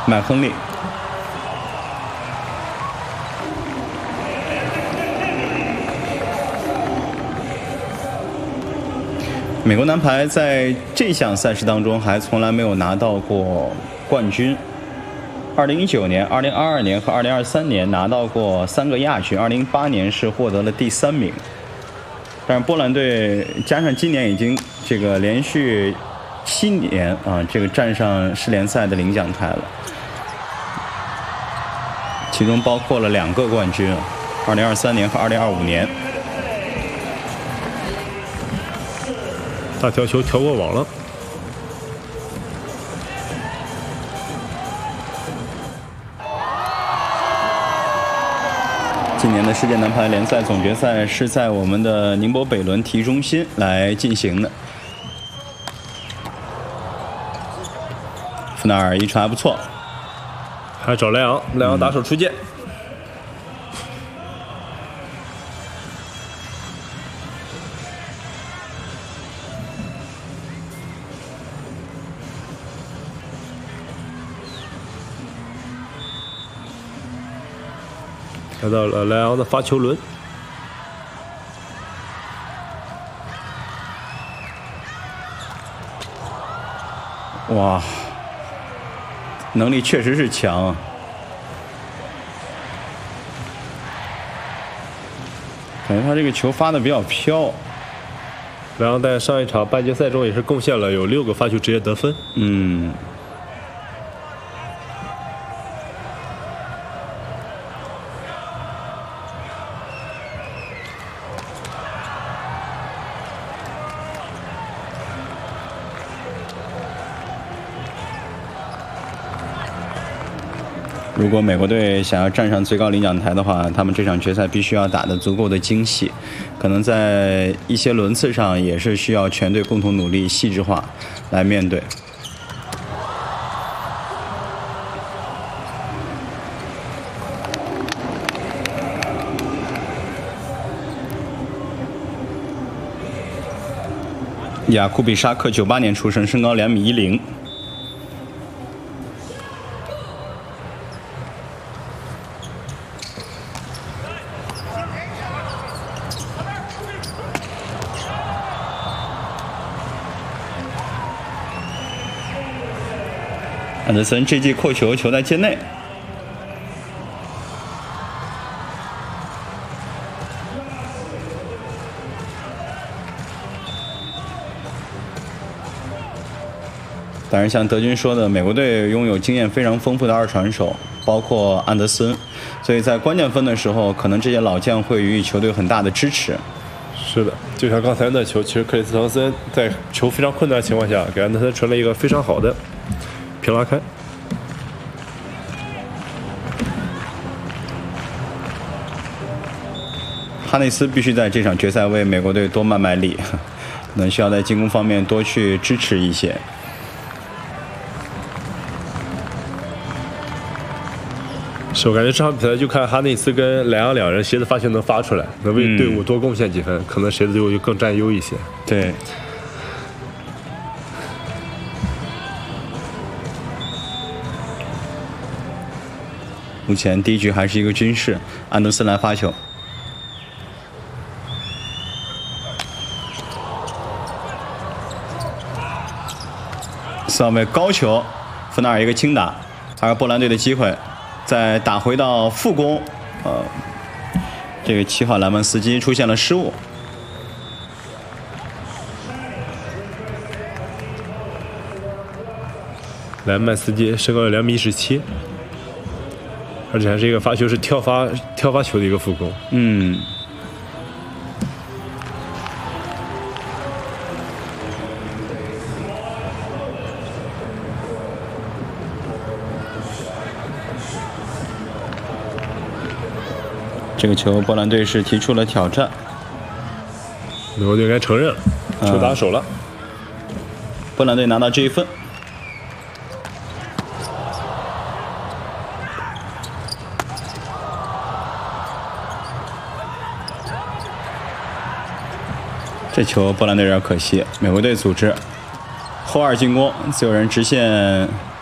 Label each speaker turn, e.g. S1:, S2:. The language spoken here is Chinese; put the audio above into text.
S1: 麦亨利。美国男排在这项赛事当中还从来没有拿到过冠军。2019年、2022年和2023年拿到过3个亚军，2018年是获得了第3名。但是波兰队加上今年已经这个连续7年这个站上世联赛的领奖台了，其中包括了2个冠军，2023年和2025年。
S2: 大条球调过网了。
S1: 今年的世界男排联赛总决赛是在我们的宁波北仑体育中心来进行的。弗纳尔一传还不错，
S2: 还找莱昂打手出界。来到了莱昂的发球轮，
S1: 哇，能力确实是强。感觉他这个球发的比较飘。
S2: 莱昂在上一场半决赛中也是贡献了有6个发球直接得分。
S1: 如果美国队想要站上最高领奖台的话，他们这场决赛必须要打得足够的精细，可能在一些轮次上也是需要全队共同努力、细致化来面对。雅库比沙克98年出生，身高2.10米。安德森这记扣球，球在界内。当然，像德军说的，美国队拥有经验非常丰富的2传手，包括安德森，所以在关键分的时候，可能这些老将会予以球队很大的支持。
S2: 是的，就像刚才那球，其实克里斯滕森在球非常困难的情况下，给安德森传了一个非常好的平拉开。
S1: 哈内斯必须在这场决赛为美国队多卖力，可能需要在进攻方面多去支持一些。
S2: 是我感觉这场比赛就看哈内斯跟莱昂2人谁的发球能发出来，能为队伍多贡献几分，可能谁的队伍就更占优一些。
S1: 对。目前第一局还是一个均势，安德森来发球。萨维高球，弗纳尔一个轻打，还是波兰队的机会，再打回到副攻，这个7号莱曼斯基出现了失误。
S2: 莱曼斯基身高有2.17米，而且还是一个发球是跳发球的一个副攻。
S1: 这个球波兰队是提出了挑战，
S2: 美国队应该承认了，球打手了。
S1: 波兰队拿到这一分。这球波兰队有点可惜，美国队组织后2进攻，自由人直线